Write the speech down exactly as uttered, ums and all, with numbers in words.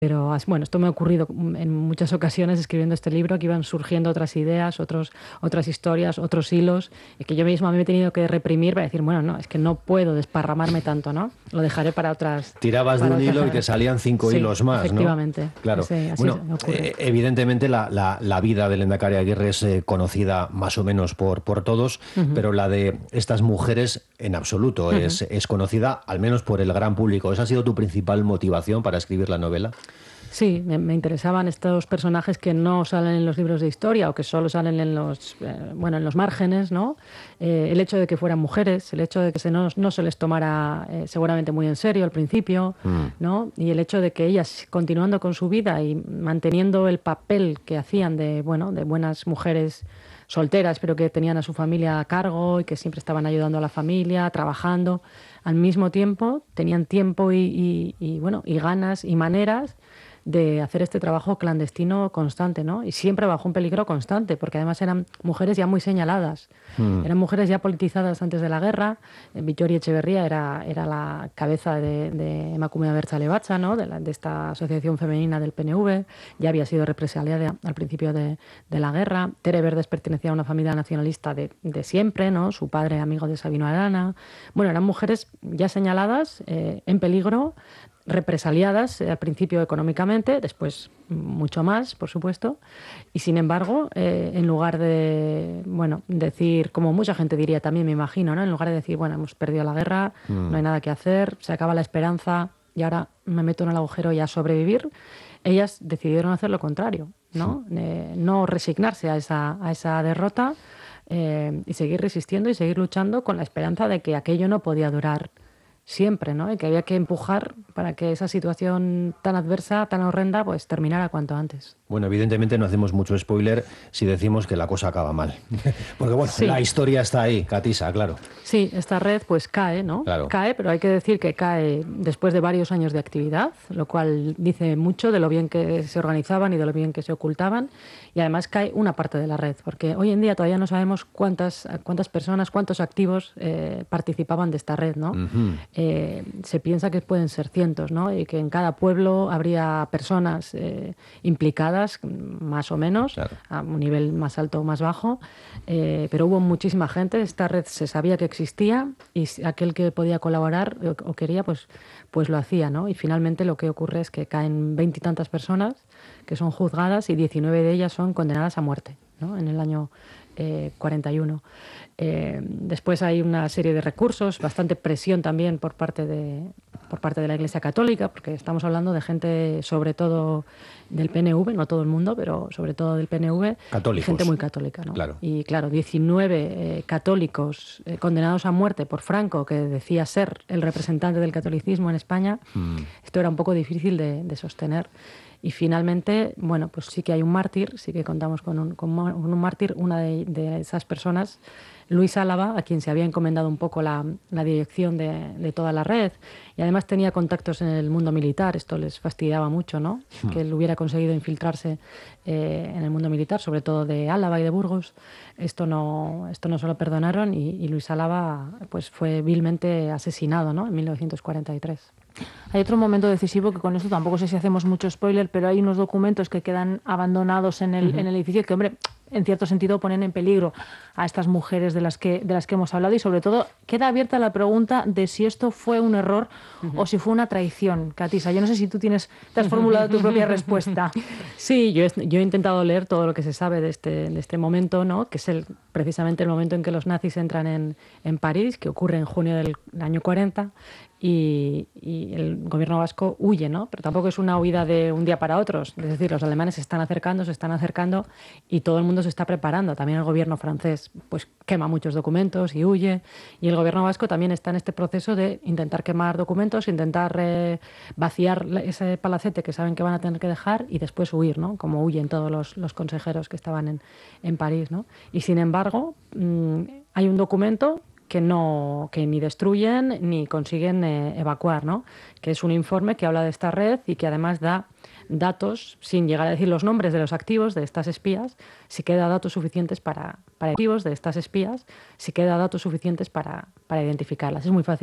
Pero bueno, esto me ha ocurrido en muchas ocasiones escribiendo este libro, que iban surgiendo otras ideas, otros, otras historias, otros hilos, y que yo misma me he tenido que reprimir para decir, bueno, no, es que no puedo desparramarme tanto, ¿no? Lo dejaré para otras... Tirabas para de un otras... hilo y te salían cinco sí, hilos más, efectivamente. ¿no? Claro. Sí, así bueno, me ocurre. eh, evidentemente la, la, la vida de Lehendakari Aguirre es eh, conocida más o menos por, por todos, uh-huh. pero la de estas mujeres en absoluto uh-huh. es, es conocida, al menos por el gran público. ¿Esa ha sido tu principal motivación para escribir la novela? Sí, me, me interesaban estos personajes que no salen en los libros de historia o que solo salen en los, eh, bueno, en los márgenes, ¿no? Eh, el hecho de que fueran mujeres, el hecho de que se no, no se les tomara eh, seguramente muy en serio al principio, mm. ¿no? Y el hecho de que ellas, continuando con su vida y manteniendo el papel que hacían de, bueno, de buenas mujeres solteras, pero que tenían a su familia a cargo y que siempre estaban ayudando a la familia, trabajando, al mismo tiempo tenían tiempo y, y, y bueno, y ganas y maneras de hacer este trabajo clandestino constante, ¿no? Y siempre bajo un peligro constante, porque además eran mujeres ya muy señaladas, mm. eran mujeres ya politizadas antes de la guerra. Vittoria Echeverría era, era la cabeza de, de Emakume Abertzale Batza, ¿no? De, la, de esta asociación femenina del P N V, ya había sido represaliada al principio de, de la guerra. Tere Verdes pertenecía a una familia nacionalista de, de siempre, ¿no? Su padre amigo de Sabino Arana. Bueno, eran mujeres ya señaladas, eh, en peligro, represaliadas eh, al principio económicamente, después mucho más, por supuesto, y sin embargo, eh, en lugar de, bueno, decir, como mucha gente diría también, me imagino, ¿no? En lugar de decir, bueno, hemos perdido la guerra, mm. no hay nada que hacer, se acaba la esperanza y ahora me meto en el agujero y a sobrevivir, ellas decidieron hacer lo contrario, ¿no? Sí. Eh, no resignarse a esa, a esa derrota eh, y seguir resistiendo y seguir luchando con la esperanza de que aquello no podía durar siempre, ¿no? Y que había que empujar para que esa situación tan adversa, tan horrenda, pues terminara cuanto antes. Bueno, evidentemente no hacemos mucho spoiler si decimos que la cosa acaba mal. Porque bueno, sí. la historia está ahí, Catisa, claro. Sí, esta red pues cae, ¿no? Claro. Cae, pero hay que decir que cae después de varios años de actividad, lo cual dice mucho de lo bien que se organizaban y de lo bien que se ocultaban. Y además cae una parte de la red, porque hoy en día todavía no sabemos cuántas, cuántas personas, cuántos activos eh, participaban de esta red, ¿no? Uh-huh. Eh, se piensa que pueden ser cientos, ¿no? Y que en cada pueblo habría personas eh, implicadas, más o menos, claro. a un nivel más alto o más bajo, eh, pero hubo muchísima gente. Esta red se sabía que existía y aquel que podía colaborar o, o quería, pues, pues lo hacía, ¿no? Y finalmente lo que ocurre es que caen veintitantas personas que son juzgadas y diecinueve de ellas son condenadas a muerte, ¿no? En el año eh, cuarenta y uno. Eh, después hay una serie de recursos, bastante presión también por parte de por parte de la Iglesia Católica, porque estamos hablando de gente, sobre todo del P N V, no todo el mundo, pero sobre todo del P N V, católicos. Gente muy católica, ¿no? Claro. Y claro, diecinueve eh, católicos eh, condenados a muerte por Franco, que decía ser el representante del catolicismo en España, mm. esto era un poco difícil de, de sostener. Y finalmente, bueno, pues sí que hay un mártir, sí que contamos con un, con un mártir, una de, de esas personas, Luis Álava, a quien se había encomendado un poco la, la dirección de, de toda la red, y además tenía contactos en el mundo militar. Esto les fastidiaba mucho, ¿no? Hmm. Que él hubiera conseguido infiltrarse eh, en el mundo militar, sobre todo de Álava y de Burgos. Esto no, esto no se lo perdonaron y, y Luis Álava pues, fue vilmente asesinado, ¿no? En mil novecientos cuarenta y tres. Hay otro momento decisivo que con esto tampoco sé si hacemos mucho spoiler, pero hay unos documentos que quedan abandonados en el, uh-huh. en el edificio que, hombre, en cierto sentido ponen en peligro a estas mujeres de las que, de las que hemos hablado, y sobre todo queda abierta la pregunta de si esto fue un error uh-huh. o si fue una traición. Catisa, yo no sé si tú tienes, te has formulado tu propia respuesta. Sí, yo he, yo he intentado leer todo lo que se sabe de este, de este momento, ¿no? Que es el, precisamente el momento en que los nazis entran en, en París, que ocurre en junio del año cuarenta, y, y el gobierno vasco huye, ¿no? Pero tampoco es una huida de un día para otro. Es decir, los alemanes se están acercando, se están acercando y todo el mundo se está preparando. También el gobierno francés pues quema muchos documentos y huye. Y el gobierno vasco también está en este proceso de intentar quemar documentos, intentar eh, vaciar ese palacete que saben que van a tener que dejar y después huir, ¿no? Como huyen todos los, los consejeros que estaban en, en París, ¿no? Y sin embargo, mmm, hay un documento que no que ni destruyen ni consiguen eh, evacuar, ¿no? Que es un informe que habla de esta red y que además da datos, sin llegar a decir los nombres de los activos de estas espías, sí que da datos suficientes para, para activos de estas espías, sí que da datos suficientes para, para identificarlas. Es muy fácil